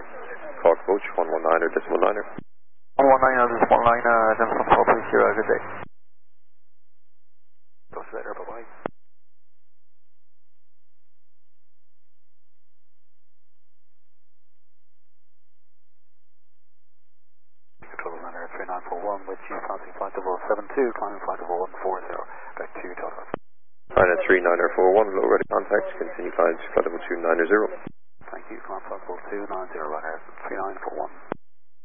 Cork Coach 119 decimal 9er. 119 decimal 9, Denison 430, good day. Talk to you later, bye-bye. Control Center 3941 with you, passing flight level 72, climbing flight level 140, back to Total. China 3941, low ready contact, continue climb flight level 290. Thank you, climb flight level 290, runner 3941.